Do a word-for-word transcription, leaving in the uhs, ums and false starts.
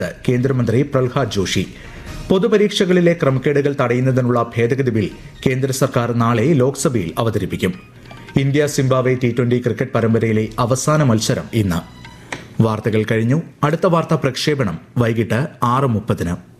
കേന്ദ്രമന്ത്രി പ്രഹ്ലാദ് ജോഷി. പൊതുപരീക്ഷകളിലെ ക്രമക്കേടുകൾ തടയുന്നതിനുള്ള ഭേദഗതി ബിൽ കേന്ദ്ര സർക്കാർ നാളെ ലോക്സഭയിൽ അവതരിപ്പിക്കും. India Zimbabwe T twenty cricket പരമ്പരയിലെ അവസാന മത്സരം ഇന്ന്. വാർത്തകൾ കഴിഞ്ഞു. അടുത്ത വാർത്താ പ്രക്ഷേപണം വൈകിട്ട് ആറ് മുപ്പതിന്.